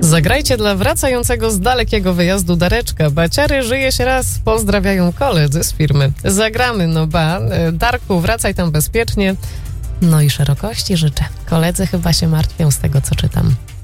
Zagrajcie dla wracającego z dalekiego wyjazdu Dareczka. Baciary, żyje się raz. Pozdrawiają koledzy z firmy. Zagramy, no ba. Darku, wracaj tam bezpiecznie. No i szerokości życzę. Koledzy chyba się martwią z tego, co czytam.